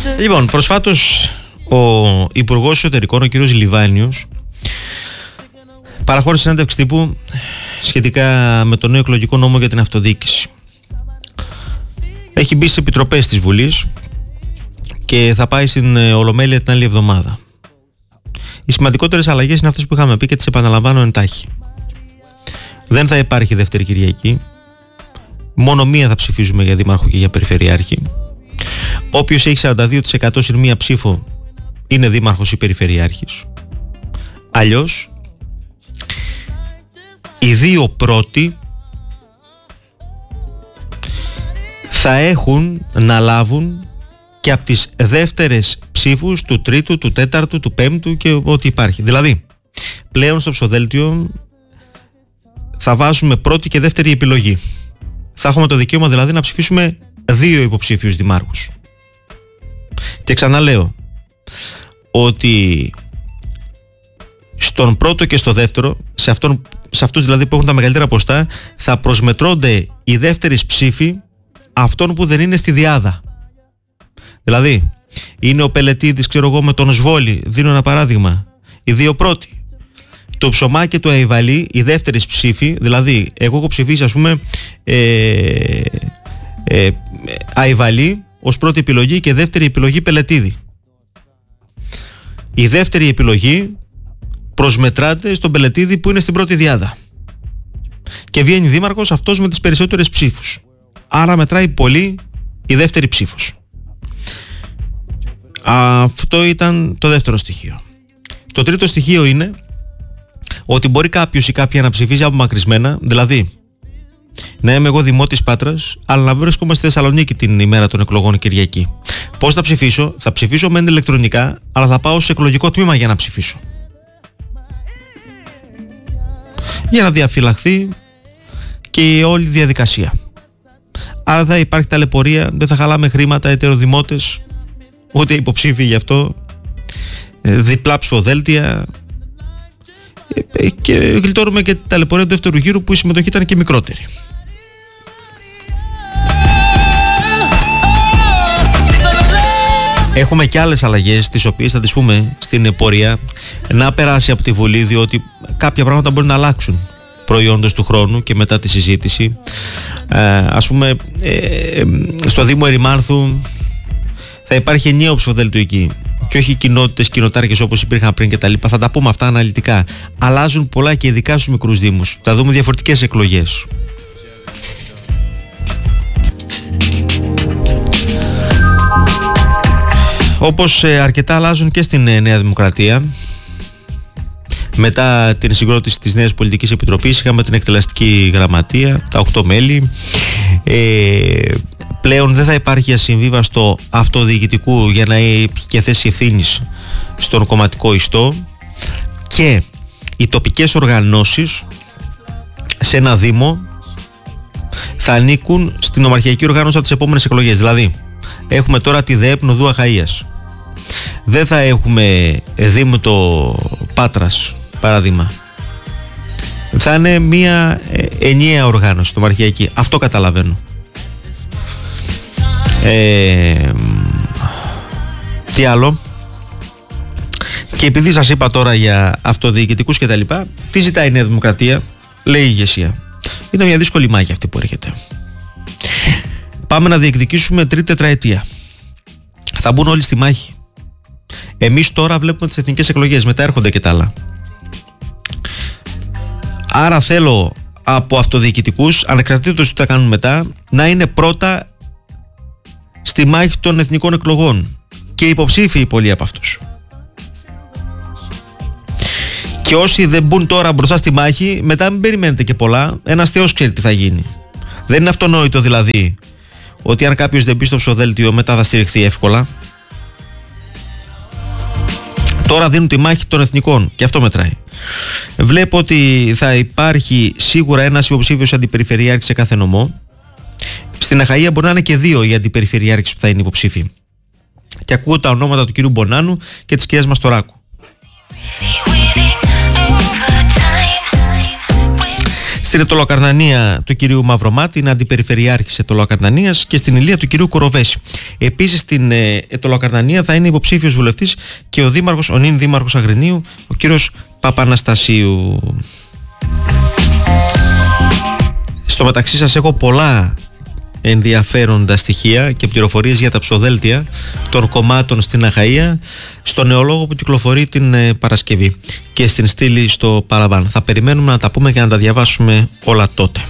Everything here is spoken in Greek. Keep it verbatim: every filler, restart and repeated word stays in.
Λοιπόν, προσφάτως ο Υπουργός Εσωτερικών, ο κ. Λιβάνιος, παραχώρησε συνέντευξη τύπου σχετικά με το νέο εκλογικό νόμο για την αυτοδιοίκηση. Έχει μπει στις επιτροπές της Βουλής και θα πάει στην Ολομέλεια την άλλη εβδομάδα. Οι σημαντικότερες αλλαγές είναι αυτές που είχαμε πει και τις επαναλαμβάνω εντάχει. Δεν θα υπάρχει δεύτερη Κυριακή. Μόνο μία θα ψηφίζουμε για δήμαρχο και για περιφερειάρχη. Όποιος έχει σαράντα δύο τοις εκατό συν μία ψήφο είναι δήμαρχος ή περιφερειάρχης. Αλλιώς οι δύο πρώτοι θα έχουν να λάβουν και από τις δεύτερες ψήφους του τρίτου, του τέταρτου, του πέμπτου και ό,τι υπάρχει. Δηλαδή, πλέον στο ψηφοδέλτιο θα βάζουμε πρώτη και δεύτερη επιλογή. Θα έχουμε το δικαίωμα δηλαδή να ψηφίσουμε δύο υποψήφιους δημάρχους. Και ξαναλέω ότι στον πρώτο και στο δεύτερο, σε, αυτόν, σε αυτούς δηλαδή που έχουν τα μεγαλύτερα ποστά, θα προσμετρώνται οι δεύτερες ψήφοι αυτών που δεν είναι στη διάδα. Δηλαδή, είναι ο Πελετίδης, ξέρω εγώ, με τον Σβόλη, δίνω ένα παράδειγμα, οι δύο πρώτοι. Το Ψωμά και το Αϊβαλή, οι δεύτερες ψήφοι, δηλαδή, εγώ έχω ψηφίσει, ας πούμε, ε, ε, Αϊβαλή ως πρώτη επιλογή και δεύτερη επιλογή Πελετίδη. Η δεύτερη επιλογή προσμετράται στον Πελετίδη που είναι στην πρώτη διάδα. Και βγαίνει δήμαρχος αυτός με τις περισσότερες ψήφους. Άρα μετράει πολύ η δεύτερη ψήφος. Αυτό ήταν το δεύτερο στοιχείο. Το τρίτο στοιχείο είναι ότι μπορεί κάποιος ή κάποια να ψηφίζει απομακρυσμένα, δηλαδή να είμαι εγώ δημότης Πάτρας, αλλά να βρίσκομαι στη Θεσσαλονίκη την ημέρα των εκλογών Κυριακή. Πώς θα ψηφίσω? Θα ψηφίσω μεν ηλεκτρονικά, αλλά θα πάω σε εκλογικό τμήμα για να ψηφίσω. Για να διαφυλαχθεί και όλη η διαδικασία. Άρα θα υπάρχει ταλαιπωρία, δεν θα χαλάμε χρήματα ετεροδημότες, ούτε υποψήφοι γι' αυτό, διπλά ψηφοδέλτια, και γλιτώνουμε και την ταλαιπωρία του δεύτερου γύρου που η συμμετοχή ήταν και μικρότερη. Έχουμε και άλλες αλλαγές, τις οποίες θα τις πούμε στην πορεία, να περάσει από τη Βουλή, διότι κάποια πράγματα μπορεί να αλλάξουν προϊόντος του χρόνου και μετά τη συζήτηση. Ε, ας πούμε, ε, στο Δήμο Ερημάνθου θα υπάρχει ενιαίο ψηφοδέλτιο εκεί και όχι κοινότητες, κοινοτάρχες όπως υπήρχαν πριν και τα λοιπά. Θα τα πούμε αυτά αναλυτικά. Αλλάζουν πολλά και ειδικά στους μικρούς δήμους. Θα δούμε διαφορετικές εκλογές. Όπως ε, αρκετά αλλάζουν και στην ε, Νέα Δημοκρατία. Μετά την συγκρότηση της Νέας Πολιτικής Επιτροπής είχαμε την εκτελεστική γραμματεία, τα οκτώ μέλη. Ε, πλέον δεν θα υπάρχει ασυμβίβαστο αυτοδιοικητικού για να έχει και θέση ευθύνης στον κομματικό ιστό, και οι τοπικές οργανώσεις σε ένα δήμο θα ανήκουν στην ομαρχιακή οργάνωση από τις επόμενες εκλογές. Δηλαδή έχουμε τώρα τη ΔΕΕΠ Νοδού Αχαΐας, δεν θα έχουμε δήμο το Πάτρας παράδειγμα, θα είναι μια ενιαία οργάνωση το ομαρχιακή. Αυτό καταλαβαίνω. Ε, τι άλλο? Και επειδή σας είπα τώρα για αυτοδιοικητικούς και τα λοιπά, τι ζητάει η Νέα Δημοκρατία? Λέει η ηγεσία, είναι μια δύσκολη μάχη αυτή που έρχεται. Πάμε να διεκδικήσουμε τρίτη τετραετία. Θα μπουν όλοι στη μάχη. Εμείς τώρα βλέπουμε τις εθνικές εκλογές, μετά έρχονται και τα άλλα. Άρα θέλω από αυτοδιοικητικούς, ανεξαρτήτως τι θα κάνουν μετά, να είναι πρώτα στη μάχη των εθνικών εκλογών και υποψήφιοι πολλοί από αυτούς. Και όσοι δεν μπουν τώρα μπροστά στη μάχη, μετά μην περιμένετε και πολλά. Ένας Θεός ξέρει τι θα γίνει. Δεν είναι αυτονόητο δηλαδή ότι αν κάποιος δεν μπει στο ψηφοδέλτιο μετά θα στηριχθεί εύκολα. Τώρα δίνουν τη μάχη των εθνικών και αυτό μετράει. Βλέπω ότι θα υπάρχει σίγουρα ένας υποψήφιος αντιπεριφερειάρχης σε κάθε νομό. Στην Αχαΐα μπορεί να είναι και δύο οι αντιπεριφερειάρχες που θα είναι υποψήφοι. Και ακούω τα ονόματα του κυρίου Μπονάνου και της κυρίας Μαστοράκου. Στη Στην Ετωλοκαρνανία του κυρίου Μαυρομάτη, είναι αντιπεριφερειάρχης Ετωλοκαρνανίας, και στην Ηλεία του κυρίου Κοροβέση. Επίσης στην Ετωλοκαρνανία θα είναι υποψήφιος βουλευτής και ο δήμαρχος, ο νυν δήμαρχος Αγρινίου, ο κύριος Παπαναστασίου. Στο μεταξύ σας έχω πολλά ενδιαφέροντα στοιχεία και πληροφορίες για τα ψωδέλτια των κομμάτων στην Αχαΐα, στο νεολόγο που κυκλοφορεί την ε, Παρασκευή και στην στήλη στο παραβάν. Θα περιμένουμε να τα πούμε και να τα διαβάσουμε όλα τότε.